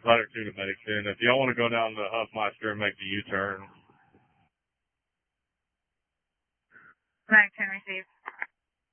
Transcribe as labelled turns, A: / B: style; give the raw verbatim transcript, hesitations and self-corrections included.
A: Ladder two to Medic ten. If y'all want to go down the Huffmeister and make the U-turn.
B: Medic ten received.